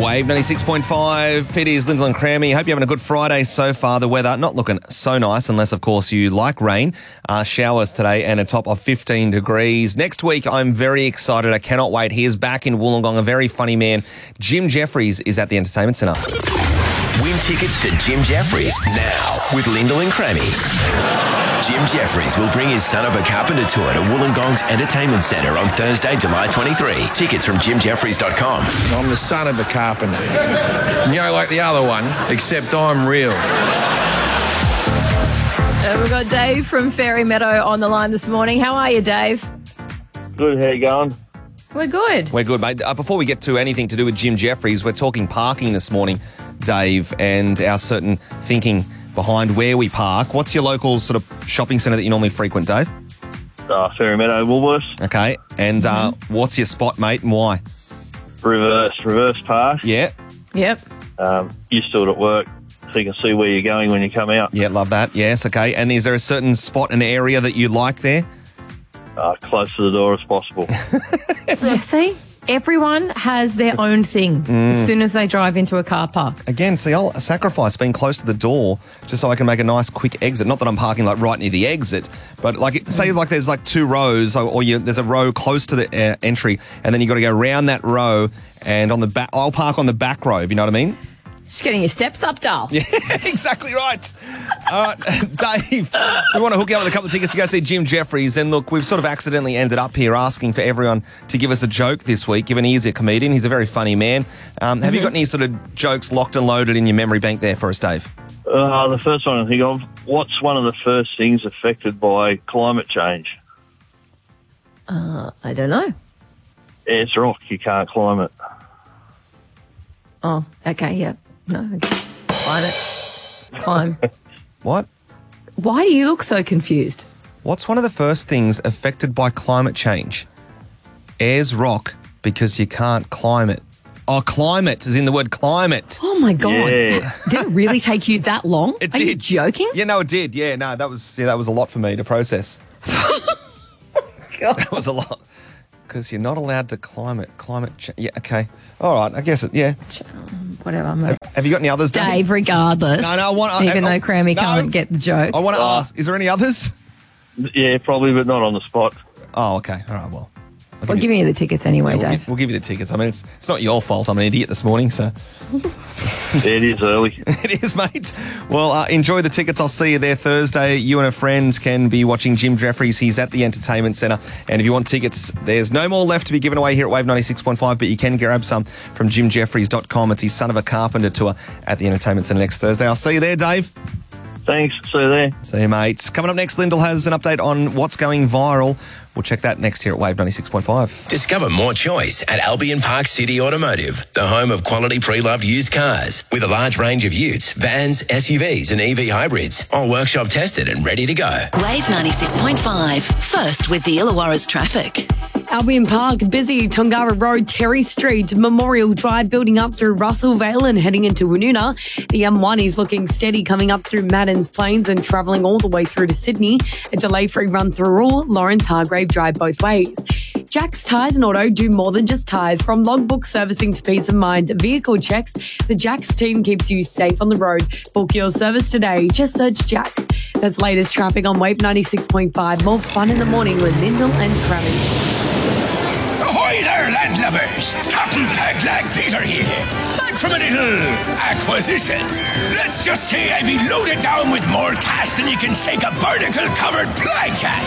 Wave 96.5. It is Lyndall and Crammy. Hope you're having a good Friday so far. The weather not looking so nice unless, of course, you like rain. Showers today and a top of 15 degrees. Next week, I'm very excited. I cannot wait. He is back in Wollongong. A very funny man. Jim Jeffries is at the Entertainment Centre. Win tickets to Jim Jeffries now with Lyndall and Crammy. Jim Jeffries will bring his Son of a Carpenter tour to Wollongong's Entertainment Centre on Thursday, July 23. Tickets from jimjeffries.com. I'm the son of a carpenter. You know, like the other one, except I'm real. We've got Dave from Fairy Meadow on the line this morning. How are you, Dave? Good, how you going? We're good. We're good, mate. Before we get to anything to do with Jim Jeffries, we're talking parking this morning, Dave, and our certain thinking behind where we park. What's your local sort of shopping centre that you normally frequent, Dave? Fairy Meadow, Woolworths. Okay. And what's your spot, mate, and why? Reverse park. Yeah. Yep. Used to it at work, so you can see where you're going when you come out. Yeah, love that. Yes, okay. And is there a certain spot, an area that you like there? Close to the door as possible. Yeah, see? Everyone has their own thing as soon as they drive into a car park. Again, see, I'll sacrifice being close to the door just so I can make a nice quick exit. Not that I'm parking like right near the exit, but like say like there's like two rows or there's a row close to the entry and then you got to go around that row and on the back, I'll park on the back row, if you know what I mean? Just getting your steps up, Dal. Yeah, exactly right. All right, Dave, we want to hook you up with a couple of tickets to go see Jim Jeffries. And look, we've sort of accidentally ended up here asking for everyone to give us a joke this week, given he is a comedian. He's a very funny man. Have you got any sort of jokes locked and loaded in your memory bank there for us, Dave? The first one I think of, what's one of the first things affected by climate change? I don't know. It's rock, you can't climb it. Oh, okay, yeah. No, okay. Find it. Climb. What? Why do you look so confused? What's one of the first things affected by climate change? Air's rock because you can't climb it. Oh, climate is in the word climate. Oh, my God. Yeah. Did it really take you that long? It Are you did. joking? Yeah, no, it did. Yeah, no, that was a lot for me to process. God. That was a lot. Because you're not allowed to climb it. Yeah, okay. All right, I guess it, yeah. Whatever, mate. Have you got any others, Dave, regardless. No, I want... Even though Crammy no, can't get the joke. I want to ask, is there any others? Yeah, probably, but not on the spot. Oh, okay. All right, well. We'll give you the tickets anyway, Dave. We'll give you the tickets. I mean, it's not your fault. I'm an idiot this morning, so... Yeah, it is early. It is, mate. Well, enjoy the tickets. I'll see you there Thursday. You and a friend can be watching Jim Jeffries. He's at the Entertainment Centre. And if you want tickets, there's no more left to be given away here at Wave 96.5, but you can grab some from jimjeffries.com. It's his Son of a Carpenter tour at the Entertainment Centre next Thursday. I'll see you there, Dave. Thanks, see you there. See you, mates. Coming up next, Lyndall has an update on what's going viral. We'll check that next here at Wave 96.5. Discover more choice at Albion Park City Automotive, the home of quality pre-loved used cars with a large range of utes, vans, SUVs and EV hybrids, all workshop tested and ready to go. Wave 96.5, first with the Illawarra's traffic. Albion Park, busy. Tongara Road, Terry Street, Memorial Drive building up through Russell Vale and heading into Woonona. The M1 is looking steady coming up through Maddens Plains and travelling all the way through to Sydney. A delay-free run through all Lawrence Hargrave Drive both ways. Jack's Tyres and Auto do more than just tyres. From logbook servicing to peace of mind vehicle checks, the Jack's team keeps you safe on the road. Book your service today. Just search Jack's. That's latest traffic on Wave 96.5. More fun in the morning with Lyndall and Crammy. Ahoy there, landlubbers! Captain Pegleg Peter here, back from a little acquisition. Let's just say I be loaded down with more cash than you can shake a barnacle-covered blanket.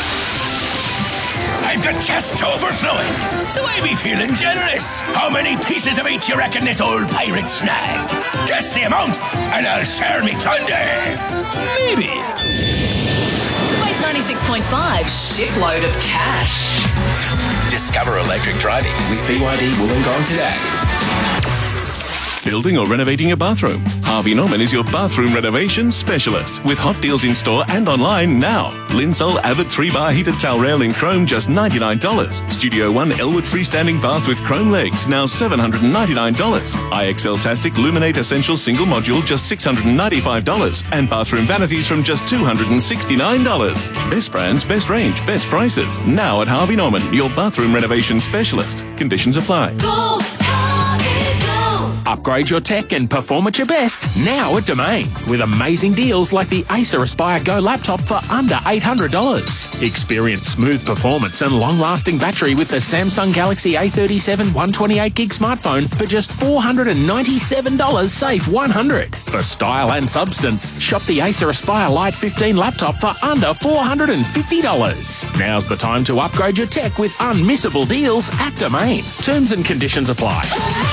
I've got chests overflowing, so I be feeling generous. How many pieces of each you reckon this old pirate snagged? Guess the amount, and I'll share me plunder. Maybe. Wave 96.5, shipload of cash. Discover electric driving with BYD Wollongong today. Building or renovating a bathroom? Harvey Norman is your bathroom renovation specialist with hot deals in store and online now. Linsol Avid 3-bar heated towel rail in chrome just $99. Studio One Elwood freestanding bath with chrome legs now $799. IXL Tastic Luminate Essential single module just $695. And bathroom vanities from just $269. Best brands, best range, best prices. Now at Harvey Norman, your bathroom renovation specialist. Conditions apply. Go, Harvey, go! Upgrade your tech and perform at your best now at Domain with amazing deals like the Acer Aspire Go laptop for under $800. Experience smooth performance and long-lasting battery with the Samsung Galaxy A37 128GB smartphone for just $497, save $100. For style and substance, shop the Acer Aspire Lite 15 laptop for under $450. Now's the time to upgrade your tech with unmissable deals at Domain. Terms and conditions apply.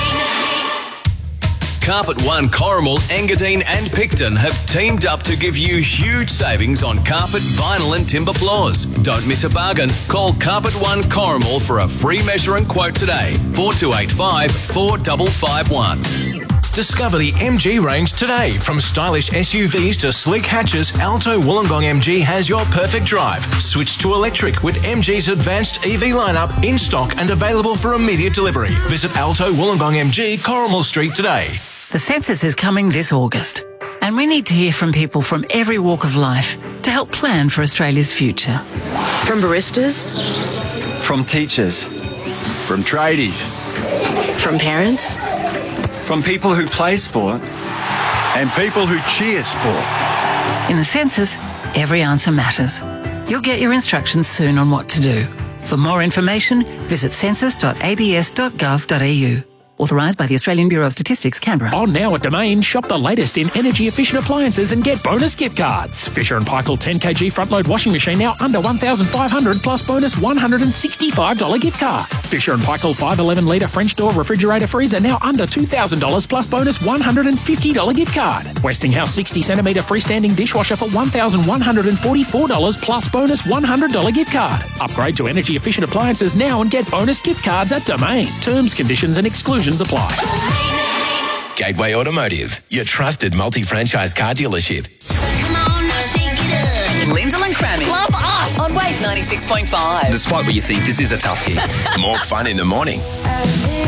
Carpet One, Corrimal, Engadine and Picton have teamed up to give you huge savings on carpet, vinyl and timber floors. Don't miss a bargain. Call Carpet One Corrimal for a free measure and quote today. 4285 4551. Discover the MG range today. From stylish SUVs to sleek hatches, Alto Wollongong MG has your perfect drive. Switch to electric with MG's advanced EV lineup in stock and available for immediate delivery. Visit Alto Wollongong MG, Corrimal Street today. The census is coming this August, and we need to hear from people from every walk of life to help plan for Australia's future. From baristas, from teachers, from tradies, from parents, from people who play sport, and people who cheer sport. In the census, every answer matters. You'll get your instructions soon on what to do. For more information, visit census.abs.gov.au. Authorised by the Australian Bureau of Statistics, Canberra. On now at Domain, shop the latest in energy-efficient appliances and get bonus gift cards. Fisher & Paykel 10kg front-load washing machine now under $1,500 plus bonus $165 gift card. Fisher & Paykel 511-litre French door refrigerator freezer now under $2,000 plus bonus $150 gift card. Westinghouse 60cm freestanding dishwasher for $1,144 plus bonus $100 gift card. Upgrade to energy-efficient appliances now and get bonus gift cards at Domain. Terms, conditions and exclusions apply. Gateway Automotive, your trusted multi-franchise car dealership. Come on, now shake it up. Lyndall and Crammy. Love us on Wave 96.5. Despite what you think, this is a tough gig. More fun in the morning.